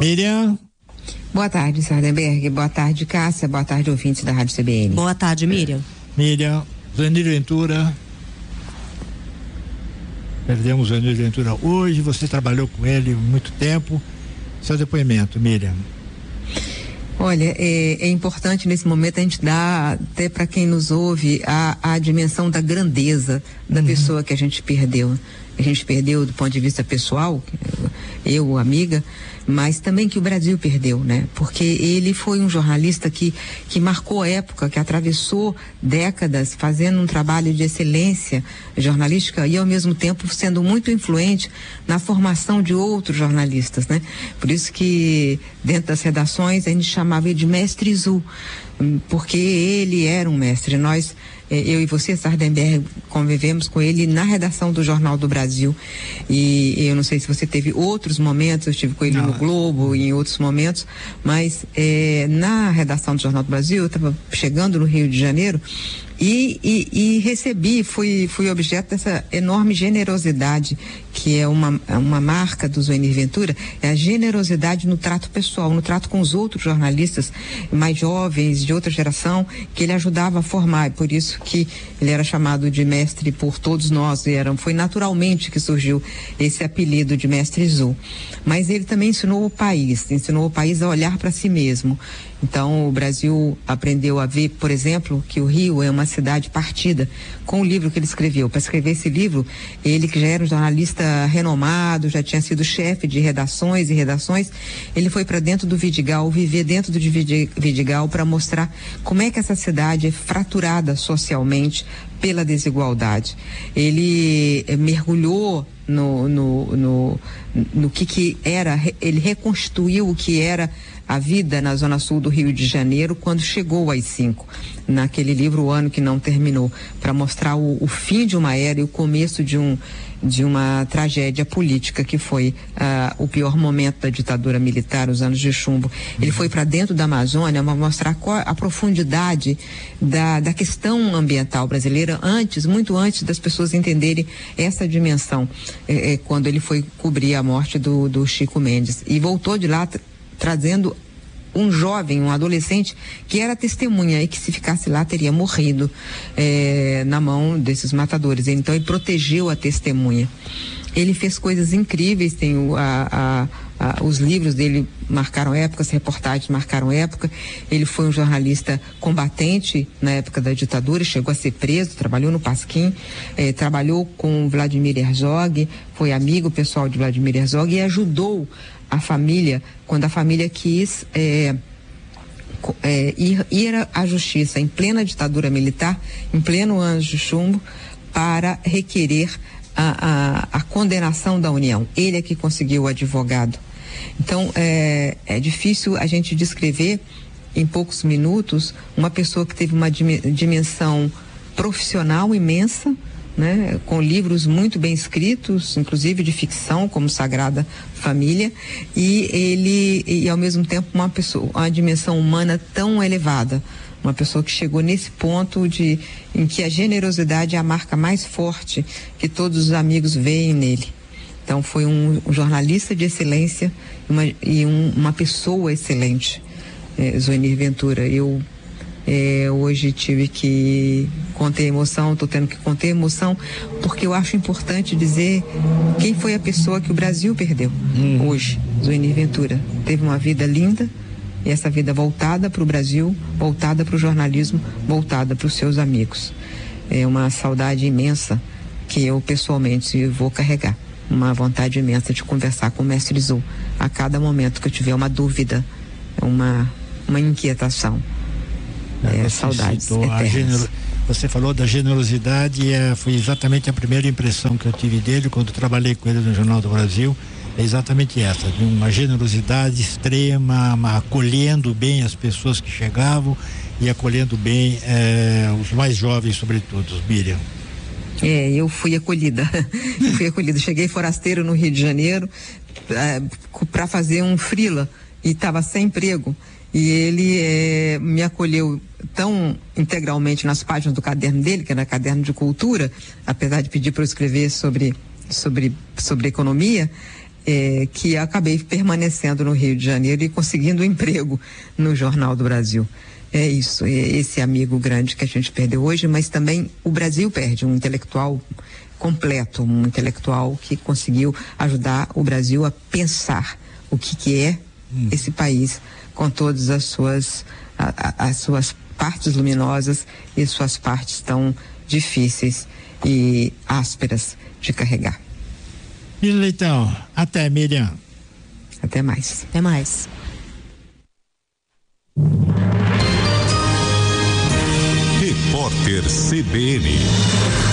Miriam. Boa tarde, Sardenberg. Boa tarde, Cássia. Boa tarde, ouvintes da Rádio CBN. Boa tarde, Miriam. Miriam, Zuenir Ventura. Perdemos o Zuenir Ventura hoje. Você trabalhou com ele há muito tempo. Seu depoimento, Miriam. Olha, é importante nesse momento a gente dar até para quem nos ouve a dimensão da grandeza da pessoa que a gente perdeu. A gente perdeu do ponto de vista pessoal, eu, amiga, mas também que o Brasil perdeu, né? Porque ele foi um jornalista que marcou a época, que atravessou décadas fazendo um trabalho de excelência jornalística e ao mesmo tempo sendo muito influente na formação de outros jornalistas, né? Por isso que dentro das redações a gente chamava ele de mestre Zu, porque ele era um mestre. Nós, eu e você, Sardenberg, convivemos com ele na redação do Jornal do Brasil, e eu não sei se você teve outros momentos, eu estive com ele no Globo e em outros momentos, mas na redação do Jornal do Brasil, eu estava chegando no Rio de Janeiro e recebi, fui objeto dessa enorme generosidade que é uma marca do Zuenir Ventura, é a generosidade no trato pessoal, no trato com os outros jornalistas mais jovens, de outra geração, que ele ajudava a formar, e por isso que ele era chamado de mestre por todos nós, foi naturalmente que surgiu esse apelido de mestre Zu. Mas ele também ensinou o país a olhar para si mesmo. Então o Brasil aprendeu a ver, por exemplo, que o Rio é uma cidade partida, com o livro que ele escreveu. Para escrever esse livro, ele que já era um jornalista renomado, já tinha sido chefe de redações, ele foi para dentro do Vidigal, viver dentro do Vidigal para mostrar como é que essa cidade é fraturada socialmente pela desigualdade. Ele mergulhou no que era, ele reconstruiu o que era a vida na Zona Sul do Rio de Janeiro quando chegou às 5, naquele livro O Ano que Não Terminou, para mostrar o fim de uma era e o começo de uma tragédia política que foi o pior momento da ditadura militar, os anos de chumbo. Ele foi para dentro da Amazônia para mostrar a profundidade da questão ambiental brasileira muito antes das pessoas entenderem essa dimensão, quando ele foi cobrir a morte do Chico Mendes, e voltou de lá trazendo um jovem, um adolescente que era testemunha e que se ficasse lá teria morrido na mão desses matadores. Então ele protegeu a testemunha. Ele fez coisas incríveis, tem os livros dele marcaram época, as reportagens marcaram época. Ele foi um jornalista combatente na época da ditadura, chegou a ser preso, trabalhou no Pasquim, trabalhou com Vladimir Herzog, foi amigo pessoal de Vladimir Herzog e ajudou a família, quando a família quis ir à justiça em plena ditadura militar, em pleno ano de chumbo, para requerer a condenação da União. Ele é que conseguiu o advogado. Então, é difícil a gente descrever em poucos minutos uma pessoa que teve uma dimensão profissional imensa, né, com livros muito bem escritos, inclusive de ficção, como Sagrada Família, e ao mesmo tempo uma dimensão humana tão elevada, uma pessoa que chegou nesse ponto em que a generosidade é a marca mais forte que todos os amigos veem nele. Então foi um jornalista de excelência e uma pessoa excelente, Zuenir Ventura. Eu hoje tive que conter emoção, estou tendo que conter emoção, porque eu acho importante dizer quem foi a pessoa que o Brasil perdeu hoje. Zuenir Ventura teve uma vida linda, e essa vida voltada para o Brasil, voltada para o jornalismo, voltada para os seus amigos. É uma saudade imensa que eu pessoalmente vou carregar, uma vontade imensa de conversar com o mestre Zu a cada momento que eu tiver uma dúvida, uma inquietação. Saudades eternas. Você falou da generosidade, foi exatamente a primeira impressão que eu tive dele quando trabalhei com ele no Jornal do Brasil. É exatamente essa, de uma generosidade extrema, acolhendo bem as pessoas que chegavam e acolhendo bem os mais jovens, sobretudo, Miriam. Eu fui acolhida. Cheguei forasteiro no Rio de Janeiro para fazer um freela e estava sem emprego. E ele me acolheu tão integralmente nas páginas do caderno dele, que era caderno de cultura, apesar de pedir para eu escrever sobre economia, que acabei permanecendo no Rio de Janeiro e conseguindo um emprego no Jornal do Brasil. É isso, esse amigo grande que a gente perdeu hoje, mas também o Brasil perde um intelectual completo, um intelectual que conseguiu ajudar o Brasil a pensar o que é esse país, com todas as suas partes luminosas e suas partes tão difíceis e ásperas de carregar. Miriam Leitão, até, Miriam. Até mais. Até mais. Repórter CBN.